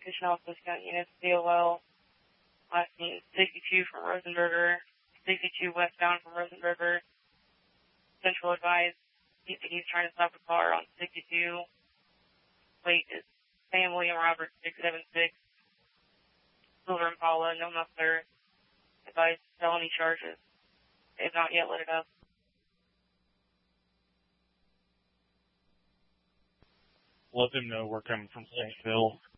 Kitchener Discount Units, DOL. Last seen 62 from Rosenberger, 62 westbound from Rosenberger. Central advised he's trying to stop a car on 62. Plate is Sam William Roberts 676. Silver Impala, no muffler. Advised felony charges. They have not yet lit it up. Let them know we're coming from St. Phil.